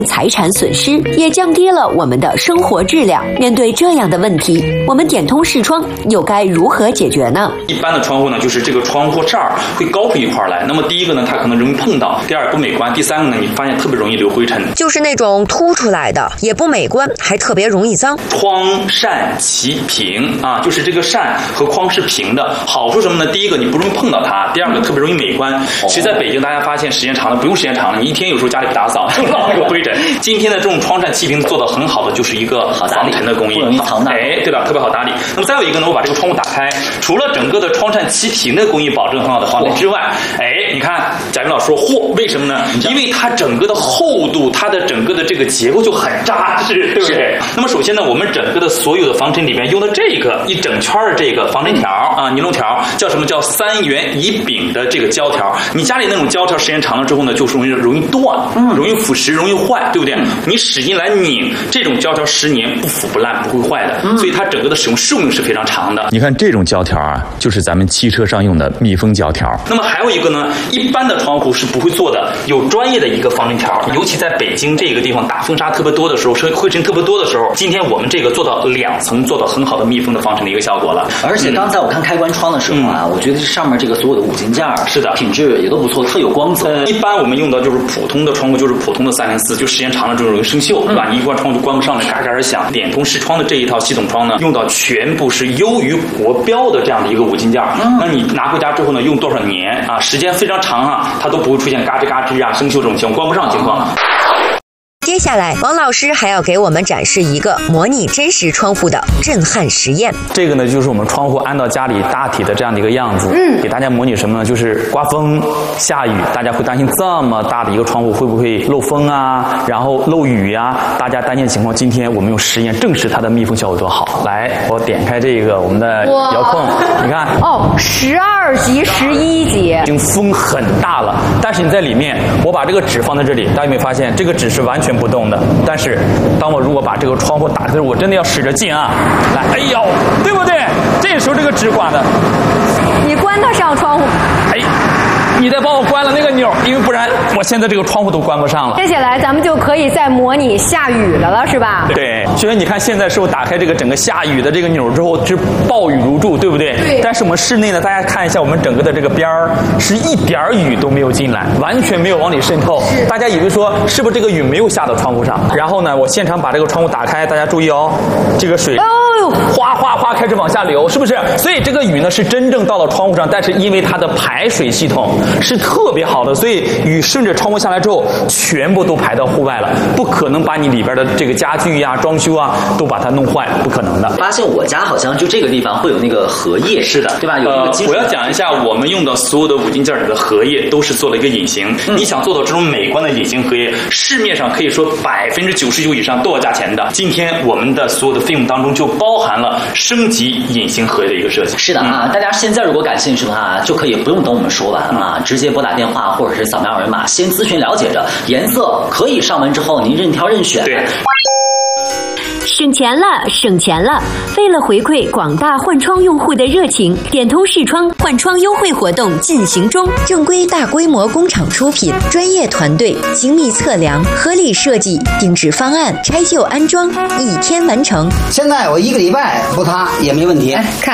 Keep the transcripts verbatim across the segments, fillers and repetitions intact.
财产损失，也降低了我们的生活质量。面对这样的问题，我们点通视窗又该如何解决呢？ 一般的窗户呢，就是这个窗户这儿会高出一块来，那么第一个呢，它可能容易碰到；第二不美观；第三个呢，你发现特别容易留灰尘， 就是那种凸出来的，也不美观，还特别容易脏。 窗扇齐平啊，就是这个扇和框是平的，好处什么呢？第一个你不容易碰到它，第二个特别容易美观。其实在北京，大家发现时间长了，不用时间长了，你一天有时候家里不打扫，就落那个灰尘。今天的这种窗扇齐平做的很好的，就是一个防尘的工艺， 不容易藏的， 哎，对吧？特别好打理。那么再有一个呢，我把这个窗户打开，除了整个的窗扇齐平的工艺保证很好的防尘之外，哎，你看贾云老师说，嚯，为什么呢？因为它整个的厚度，它的整个的这个结构就很扎实，对不对？那么首先呢，我们整个的所有的防尘里边用的这个一整圈的这个防尘条啊，尼龙条，叫什么叫三元乙丙的这个胶条？你家里那种胶条时间长了之后呢，就是容易容易断，容易腐蚀，容易坏，对不对？你使劲来拧这种胶条，十年不腐不烂，不会坏的，所以它整个的使用寿命是非常长的。 你看这种胶条啊，就是咱们汽车上用的密封胶条。 那么还有一个呢，一般的窗户是不会做的，有专业的一个防尘条，尤其在北京这个地方打风沙特别多的时候，灰尘特别多的时候，今天我们这个做到两层，做到很好的密封的防尘的一个效果了。 而且刚才我看开关窗的时候啊，嗯、我觉得这上面这个所有的五金件是的， 品质也都不错，特有光泽。 呃，一般我们用的就是普通的窗户，就是普通的三零四，就时间长了就容易生锈，对吧？你一关窗就关不上了，嘎嘎响。点通视窗的这一套系统窗呢，用到全部是优于国标的这样的一个五金件，嗯、那你拿回家之后呢，用多少年啊，时间非常长啊，它都不会出现嘎吱嘎吱啊、生锈这种情况，关不上情况。 接下来，王老师还要给我们展示一个模拟真实窗户的震撼实验。 这个呢，就是我们窗户安到家里大体的这样的一个样子。嗯，给大家模拟什么呢？就是刮风、下雨，大家会担心这么大的一个窗户会不会漏风啊，然后漏雨呀、啊？大家担心的情况，今天我们用实验证实它的密封效果多好。来，我点开这个我们的遥控，你看， 哦，十二级、十一级， 已经风很大了，但是你在里面，我把这个纸放在这里，大家有没有发现这个纸是完全不动的？但是当我如果把这个窗户打开，我真的要使着劲啊！来，哎呦，对不对？这时候这个纸刮的， 你关得上窗户？ 哎，你得帮我关了那个钮，因为不然我现在这个窗户都关不上了。 接下来咱们就可以再模拟下雨的了，是吧？ 对，所以你看现在是不是打开这个整个下雨的这个钮之后是暴雨如注，对不对？ 对。 但是我们室内呢，大家看一下我们整个的这个边儿是一点雨都没有进来，完全没有往里渗透。大家以为说是不是这个雨没有下到窗户上？然后呢，我现场把这个窗户打开，大家注意哦，这个水。哦哗哗哗开始往下流，是不是？所以这个雨呢是真正到了窗户上，但是因为它的排水系统是特别好的，所以雨顺着窗户下来之后，全部都排到户外了，不可能把你里边的这个家具呀、装修啊都把它弄坏，不可能的。 发现我家好像就这个地方会有那个荷叶， 是的， 对吧？有那个金属。 呃，我要讲一下，我们用的所有的五金件里的荷叶都是做了一个隐形。嗯、你想做到这种美观的隐形荷叶，市面上可以说百分之九十九以上都要加钱的。今天我们的所有的费用当中就包含了升级隐形荷叶的一个设计。 是的啊，嗯、大家现在如果感兴趣的话，就可以不用等我们说完啊，嗯、直接拨打电话或者是扫描二维码，先咨询了解着颜色，可以上门之后您任挑任选。 对。 省钱了，省钱了！为了回馈广大换窗用户的热情，点通视窗换窗优惠活动进行中。正规大规模工厂出品，专业团队精密测量，合理设计，定制方案，拆旧安装，一天完成。 现在我一个礼拜不塌也没问题。 哎，看。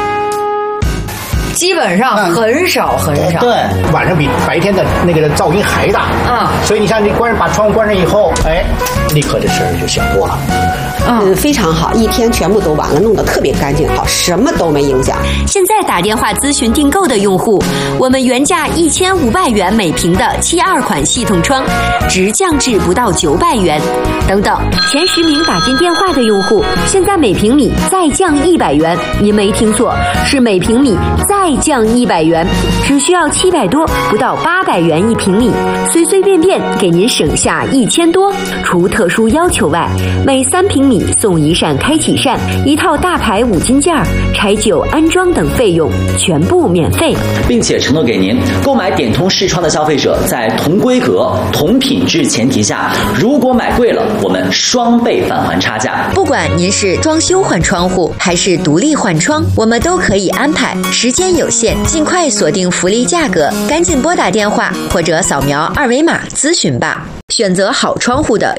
基本上很少很少， 对，晚上比白天的那个噪音还大，嗯，所以你像你关把窗户关上以后，哎，立刻这事儿就小多了。 嗯，非常好，一天全部都完了，弄得特别干净，好，什么都没影响。 现在打电话咨询订购的用户，我们原价一千五百元每平的七二款系统窗，直降至不到九百元。等等，前十名打进电话的用户，现在每平米再降一百元。您没听错，是每平米再降一百元，只需要七百多，不到八百元一平米，随随便便给您省下一千多。除特殊要求外，每三平米送一扇开启扇，一套大牌五金件，拆旧安装等费用全部免费， 并且承诺给您购买点通视窗的消费者，在同规格、同品质前提下，如果买贵了，我们双倍返还差价。 不管您是装修换窗户还是独立换窗，我们都可以安排。时间有限，尽快锁定福利价格，赶紧拨打电话或者扫描二维码咨询吧。 选择好窗户的